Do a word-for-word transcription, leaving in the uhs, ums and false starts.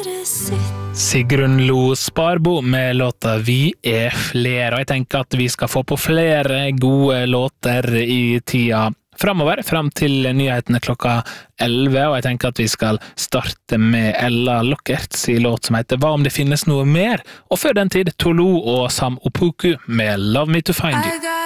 Sigrun Lo Sparbo med låta Vi er flere, og jeg tenker at vi skal få på flere gode låter i tida fremover, frem til nyhetene klokka elleve, og jeg tenker at vi skal starte med Ella Lockerts i låt som heter Hva om det finnes noe mer? Og før den tid, Tolo og Sam Opoku med Love Me to Find You.